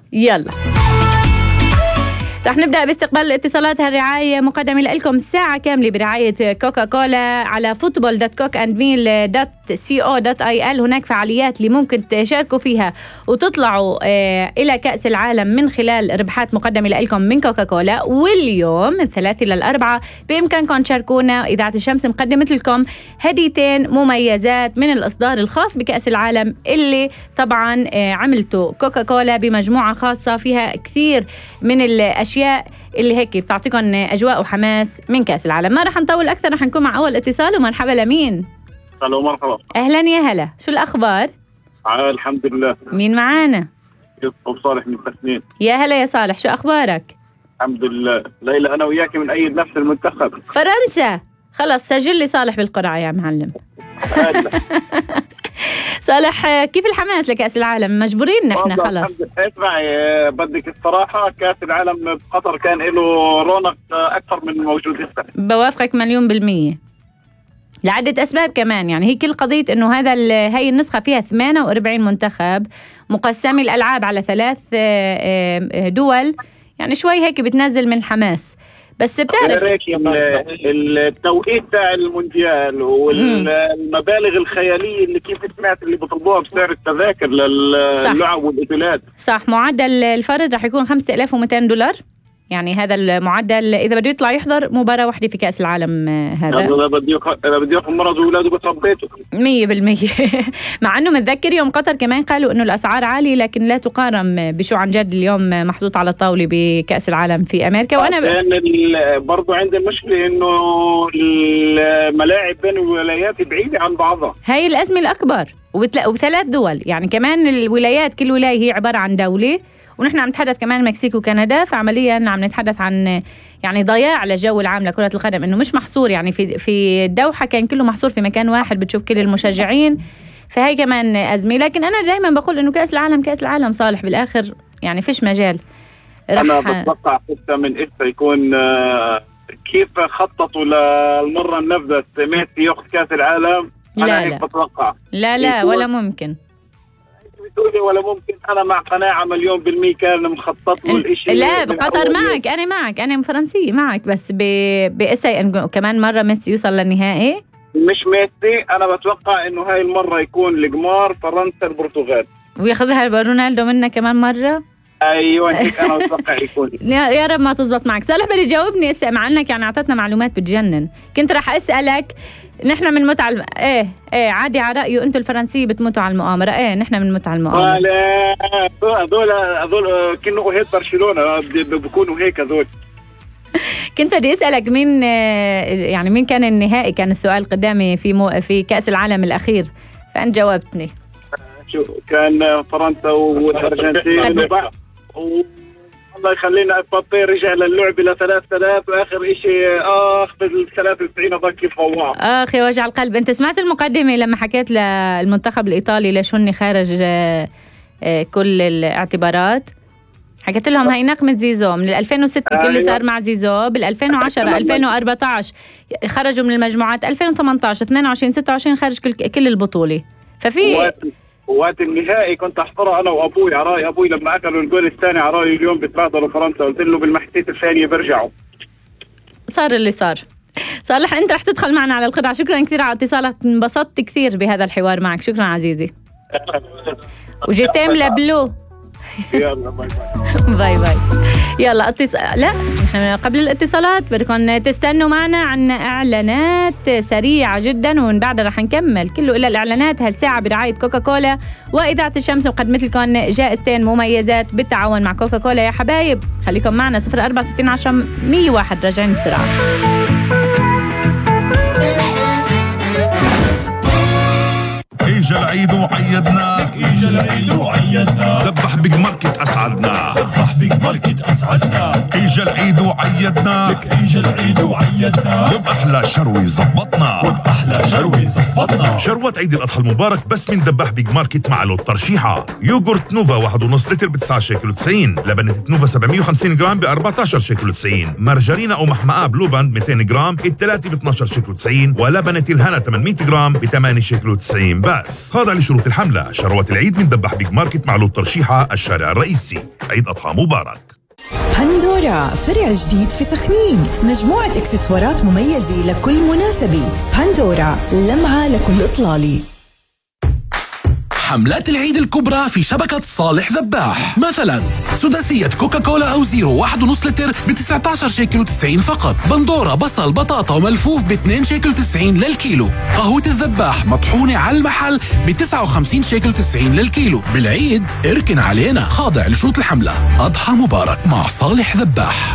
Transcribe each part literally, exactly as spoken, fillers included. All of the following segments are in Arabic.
يلا رح نبدأ باستقبال الاتصالات. هالرعاية مقدمة لكم ساعة كاملة برعاية كوكا كولا على فوتبول دوت كوك أند ميل دوت سي أو دوت آي إل. هناك فعاليات اللي ممكن تشاركوا فيها وتطلعوا آه إلى كأس العالم من خلال ربحات مقدمة لكم من كوكا كولا. واليوم من الثلاثة إلى الأربعة بإمكانكم تشاركونا. إذاعة الشمس مقدمت لكم هديتين مميزات من الإصدار الخاص بكأس العالم اللي طبعا آه عملته كوكا كولا بمجموعة خاصة فيها كثير من الأشياء أشياء اللي هيك بتعطيكم أجواء وحماس من كأس العالم. ما رح نطول أكثر، رح نكون مع أول اتصال. ومرحبا لمين؟ الو مرحبا. أهلا يا هلا، شو الأخبار؟ آه الحمد لله. مين معانا؟ يوسف صالح من تسنيم. يا هلا يا صالح، شو أخبارك؟ الحمد لله. ليلى أنا وياك من أي نفس المنتخب فرنسا. خلص سجل لي صالح بالقرعة يا معلم. صالح كيف الحماس لكأس العالم؟ مجبورين نحن خلص. اسمعي بدك الصراحة كأس العالم بقطر كان له رونق أكثر من موجود هسه. بوافقك مليون بالمية لعدة أسباب كمان. يعني هي كل قضية إنه هذا هاي النسخة فيها ثمانية وأربعين منتخب مقسم الألعاب على ثلاث دول، يعني شوي هيك بتنزل من حماس. بس بتعرف التوقيت تاع المونديال والمبالغ الخيالية اللي كيف سمعت اللي بيطلبوها بسعر التذاكر للعب والإوتيلات. صح، معدل الفرد رح يكون خمسة آلاف ومئتين دولار. يعني هذا المعدل إذا بده يطلع يحضر مباراة واحدة في كأس العالم. هذا أنا بدي أنا بدي أخذ مرض وأولاده بتربيته مية بالمية. مع أنه متذكر يوم قطر كمان قالوا إنه الأسعار عالية لكن لا تقارن بشو عن جد اليوم محطوط على الطاولة بكأس العالم في أمريكا. وأنا ب... برضو عندي المشكلة إنه الملاعب بين الولايات بعيدة عن بعضها. هاي الأزمة الأكبر وبتلا... وثلاث دول، يعني كمان الولايات كل ولاية هي عبارة عن دولة. ونحن عم نتحدث كمان مكسيك وكندا، فعمليا عم نتحدث عن يعني ضياع للجو العام لكرة القدم، انه مش محصور. يعني في في الدوحة كان كله محصور في مكان واحد بتشوف كل المشجعين، فهي كمان أزمة. لكن أنا دائما بقول إنه كأس العالم كأس العالم صالح بالآخر، يعني فيش مجال. أنا بتوقع حتى من إسا يكون كيف خططوا للمرة النبذة ميسي يأخذ كأس العالم. لا أنا لا بتوقع لا لا ولا ممكن ولا ممكن. أنا مع قناعة مليون بالمية كان مخطط له الإشي. لا بقطر معك، أنا معك، أنا فرنسية معك، بس بإسا إنه كمان مرة ميسي يوصل للنهائي. مش ميسي، أنا بتوقع إنه هاي المرة يكون الجمار فرنسا البرتغال وياخذها رونالدو منا كمان مرة. ايوه انا متوقع يكون. يا رب ما تزبط معك. صالح بدي جاوبني اسا، مع انك يعني اعطتنا معلومات بتجنن. كنت راح اسالك نحن من متع الم... ايه ايه عادي على رايه انتم الفرنسيه بتموتوا على المؤامره. ايه نحن من متع المؤامره. لا هذول هذول كانوا هيك برشلونه بيكونوا هيك هذول. كنت بدي اسالك مين يعني مين كان النهائي، كان السؤال قدامي في مو... في كاس العالم الاخير، فانت جاوبتني. شو كان فرنسا والارجنتين وبعض الله يخلينا مبابي رجع للعب الى ثلاثة آلاف واخر شيء اخ بال ثلاثة وتسعين ضك فواه. اخي وجع القلب. انت سمعت المقدمه لما حكيت للمنتخب الايطالي ليش هن خارج كل الاعتبارات؟ حكيت لهم هاي نقمه زيزو من ألفين وستة كل اللي صار مع زيزو بال ألفين وعشرة ألفين وأربعة عشر خرجوا من المجموعات، ألفين وثمانية عشر اثنين وعشرين ستة وعشرين خارج كل, كل البطوله. ففي وقت النهائي كنت احضره انا وابوي على راي ابوي لما اكلوا الجول الثاني على راي اليوم بتبادلوا فرنسا، قلت له بالمحتيت الثانيه برجعوا. صار اللي صار. صالح انت رح تدخل معنا على القطعه. شكرا كثير على اتصالك، انبسطت كثير بهذا الحوار معك. شكرا عزيزي. وجيتيم لبلو. يلا باي باي. باي باي. يلا اتصال. لا احنا قبل الاتصالات بدكم تستنوا معنا عن اعلانات سريعه جدا ومن بعدها رح نكمل كله الا الاعلانات. هالساعه برعايه كوكا كولا واذاعه الشمس مقدمت لكم جائزتين مميزات بالتعاون مع كوكا كولا. يا حبايب خليكم معنا. صفر أربعة ستين عشرة مية وواحد راجعين بسرعه. اجا العيد وعيدنا، اجا العيد وعيدنا، ذبح بيج ماركت اسعدنا، ذبح بيج بيج ماركت أسعدنا. إجا العيد وعيدنا لك، إجا العيد وعيدنا وبأحلى شروي زبطنا، وبأحلى شروي زبطنا. شروة عيد الأضحى المبارك بس من دباح بيج ماركت مع لوت ترشيحة. يوغورت نوفا واحد ونص لتر ب تسعة شيكل وتسعين، لبنة نوفا سبعمية وخمسين جرام ب أربعة عشر شيكل وتسعين، مرجرينا أو محمقة بلو باند مئتين جرام الثلاثة ب اثني عشر شيكل وتسعين، ولبنة الهنا ثمانمية جرام ب ثمانية شيكل وتسعين بس. خاضع لشروط الحملة. شروة العيد من دباح بيج ماركت مع لوت ترشيحة، الشارع الرئيسي. عيد أضحى مبارك. بندورا فرع جديد في سخنين، مجموعة اكسسوارات مميزة لكل مناسبة. بندورا لمعة لكل إطلالي. حملات العيد الكبرى في شبكة صالح ذباح، مثلا سداسية كوكاكولا أو زيرو واحد ونص لتر ب تسعة عشر شيكل وتسعين فقط، بندورة بصل بطاطا وملفوف ب اثنين شيكل وتسعين للكيلو، قهوة الذباح مطحونة على المحل ب تسعة وخمسين شيكل وتسعين للكيلو. بالعيد اركن علينا. خاضع لشروط الحملة. أضحى مبارك مع صالح ذباح.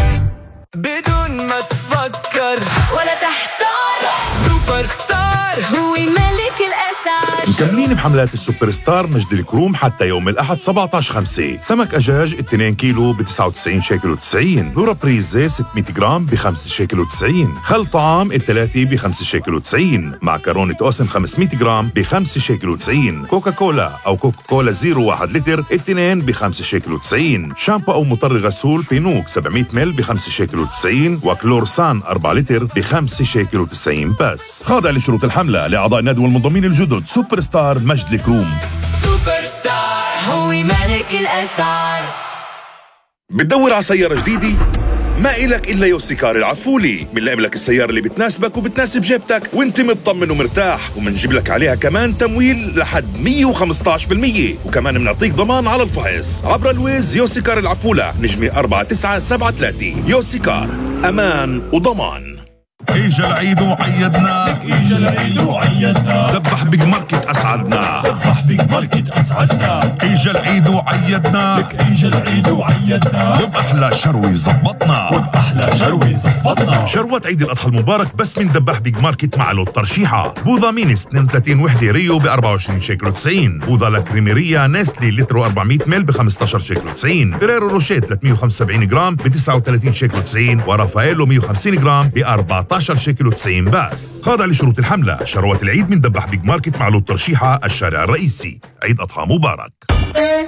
بدون ما تفكر ولا تحتار، سوبر ستار هو ملك الأسعار. مكملين بحملات السوبر ستار مجد الكروم حتى يوم الأحد سبعة عشر خمسة. سمك أجاج اثنين كيلو ب تسعة وتسعين شيكل وتسعين، ذرة بريزة ستمية جرام ب خمسة شيكل وتسعين، خل طعام الثلاثة ب خمسة شيكل وتسعين، معكرونة أوسم خمسمية جرام ب خمسة شيكل وتسعين، كوكا كولا أو كوكا كولا زيرو واحد لتر اثنين ب خمسة شيكل وتسعين، شامبو أو مطر غسول بينوك سبعمية مل ب خمسة شيكل وتسعين، وكلورسان أربعة لتر ب خمسة شيكل وتسعين بس. خاضع لشروط الحملة. لأعضاء النادي والمنضمين الجدد. سوبر ستار مجد الكروم. سوبر ستار هو ملك الأسعار. بتدور على سيارة جديدة؟ ما إلك إلا يوسيكار العفولي. بنلاقي لك السيارة اللي بتناسبك وبتناسب جيبتك وانت مطمن ومرتاح، ومنجيب لك عليها كمان تمويل لحد مية وخمسة عشر بالمية، وكمان بنعطيك ضمان على الفحص عبر الويز. يوسيكار العفولة نجمة أربعة تسعة سبعة ثلاثة. يوسيكار، أمان وضمان. إجا العيد وعيدنا لك، إجا العيد وعيدنا دبح بيج ماركت أسعدنا، دبح بيج ماركت أسعدنا. إجا العيد وعيدنا لك، إجا العيد وعيدنا وبأحلى شروي زبطنا، وبأحلى شروي زبطنا. شروة عيد الأضحى المبارك بس من دبح بيج ماركت مع لوت ترشيحة. بوظة مينس اثنين وثلاثين وحدة ريو ب أربعة وعشرين شيكل وتسعين، بوظة لاكريميريا نيسلي لتر وأربعمية مل ب خمسة عشر شيكل وتسعين، فيريرو روشيه ثلاثمية وخمسة وسبعين جرام ب تسعة وثلاثين شيكل وتسعين، ورافايلو مية وخمسين جرام ب أربعة عشر شيكل وتسعين بس. خاضع لشروط الحملة. شروة العيد من دبح بيج ماركت مع لوت ترشيحة، الشارع الرئيسي. عيد أضحى مبارك.